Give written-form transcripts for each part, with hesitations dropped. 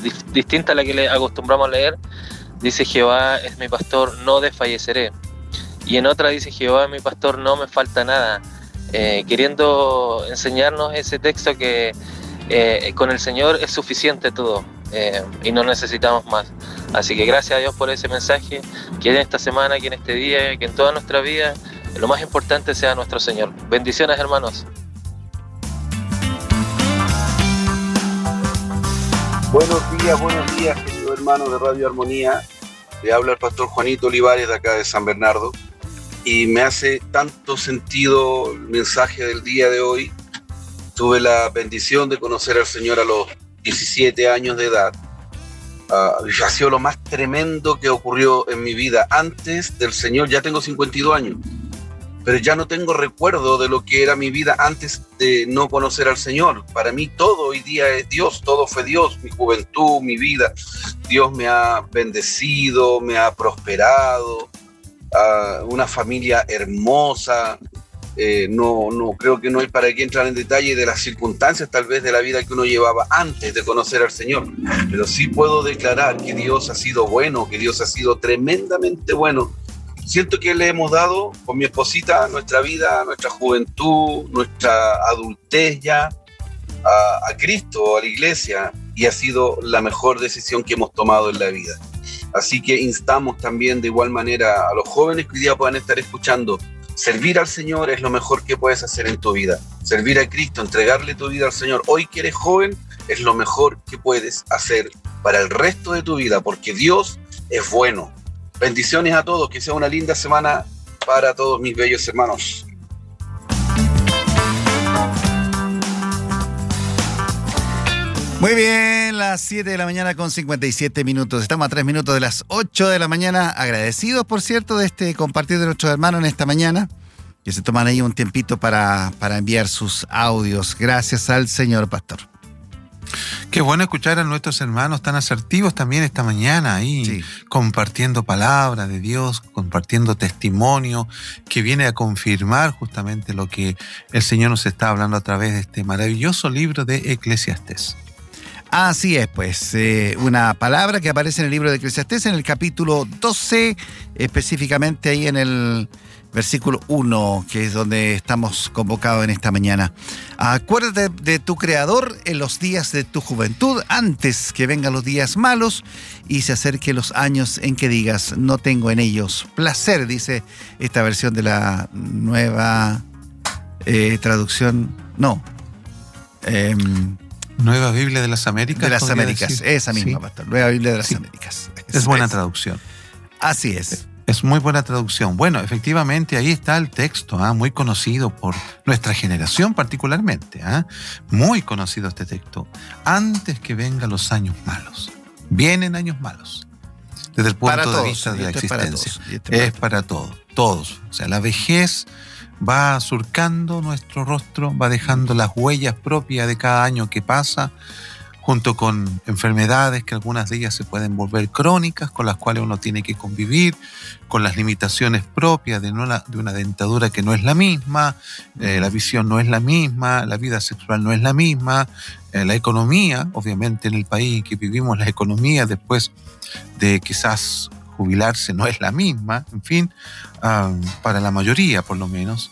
distinta a la que le acostumbramos a leer, dice: Jehová es mi pastor, no desfalleceré. Y en otra dice: Jehová es mi pastor, no me falta nada. Queriendo enseñarnos ese texto que con el Señor es suficiente todo, y no necesitamos más. Así que gracias a Dios por ese mensaje, que en esta semana, que en este día, que en toda nuestra vida, lo más importante sea nuestro Señor. Bendiciones, hermanos. Buenos días, queridos hermanos de Radio Armonía. Le habla el pastor Juanito Olivares de acá de San Bernardo. Y me hace tanto sentido el mensaje del día de hoy. Tuve la bendición de conocer al Señor a los 17 años de edad. Ha sido lo más tremendo que ocurrió en mi vida. Antes del Señor, ya tengo 52 años, pero ya no tengo recuerdo de lo que era mi vida antes de no conocer al Señor. Para mí todo hoy día es Dios, todo fue Dios, mi juventud, mi vida. Dios me ha bendecido, me ha prosperado, una familia hermosa. No creo que no hay para qué entrar en detalle de las circunstancias tal vez de la vida que uno llevaba antes de conocer al Señor, pero sí puedo declarar que Dios ha sido bueno, que Dios ha sido tremendamente bueno. Siento que le hemos dado con mi esposita nuestra vida, nuestra juventud, nuestra adultez ya a Cristo, a la iglesia, y ha sido la mejor decisión que hemos tomado en la vida. Así que instamos también de igual manera a los jóvenes que hoy día puedan estar escuchando: servir al Señor es lo mejor que puedes hacer en tu vida. Servir a Cristo, entregarle tu vida al Señor, hoy que eres joven, es lo mejor que puedes hacer para el resto de tu vida, porque Dios es bueno. Bendiciones a todos, que sea una linda semana para todos mis bellos hermanos. Muy bien, las 7 de la mañana con 57 minutos. Estamos a 3 minutos de las 8 de la mañana. Agradecidos, por cierto, de este compartir de nuestros hermanos en esta mañana, que se toman ahí un tiempito para enviar sus audios. Gracias al señor pastor. Qué bueno escuchar a nuestros hermanos tan asertivos también esta mañana ahí, sí, compartiendo palabra de Dios, compartiendo testimonio que viene a confirmar justamente lo que el Señor nos está hablando a través de este maravilloso libro de Eclesiastés. Así es, pues, una palabra que aparece en el libro de Eclesiastés en el capítulo 12, específicamente ahí en el versículo 1, que es donde estamos convocados en esta mañana. Acuérdate de tu Creador en los días de tu juventud, antes que vengan los días malos y se acerquen los años en que digas: no tengo en ellos placer, dice esta versión de la nueva traducción, Nueva Biblia de las Américas. De las Américas, decir. Esa misma, sí, pastor. Nueva Biblia de las sí, Américas. Es buena traducción. Así es. Es muy buena traducción. Bueno, efectivamente ahí está el texto, muy conocido por nuestra generación particularmente. Muy conocido este texto. Antes que vengan los años malos. Vienen años malos. Desde el punto de vista de la existencia. Es para todos. Todos. O sea, la vejez va surcando nuestro rostro, va dejando las huellas propias de cada año que pasa, junto con enfermedades que algunas de ellas se pueden volver crónicas, con las cuales uno tiene que convivir, con las limitaciones propias de una dentadura que no es la misma, la visión no es la misma, la vida sexual no es la misma, la economía, obviamente en el país en que vivimos, la economía después de quizás jubilarse no es la misma, en fin, para la mayoría por lo menos.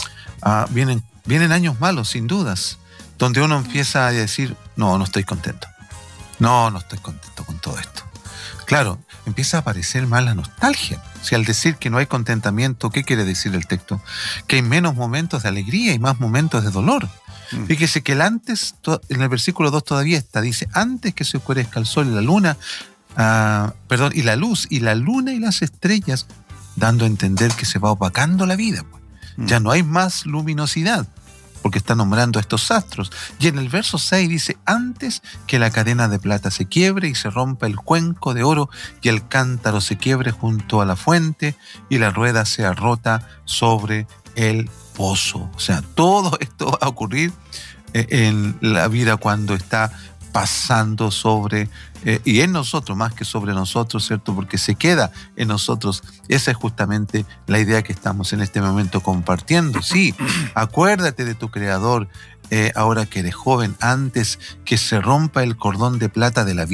Vienen años malos, sin dudas, donde uno empieza a decir: no estoy contento. No estoy contento con todo esto. Claro, empieza a aparecer más la nostalgia. Si al decir que no hay contentamiento, ¿qué quiere decir el texto? Que hay menos momentos de alegría y más momentos de dolor. Fíjese que el antes, en el versículo 2 todavía está, dice: antes que se oscurezca el sol y la luna, y la luz, y la luna y las estrellas, dando a entender que se va opacando la vida. Ya no hay más luminosidad, porque está nombrando a estos astros. Y en el verso 6 dice: antes que la cadena de plata se quiebre y se rompa el cuenco de oro y el cántaro se quiebre junto a la fuente y la rueda sea rota sobre el pozo. O sea, todo esto va a ocurrir en la vida cuando está pasando sobre, y en nosotros más que sobre nosotros, ¿cierto? Porque se queda en nosotros. Esa es justamente la idea que estamos en este momento compartiendo. Sí, acuérdate de tu Creador ahora que eres joven, antes que se rompa el cordón de plata de la vida.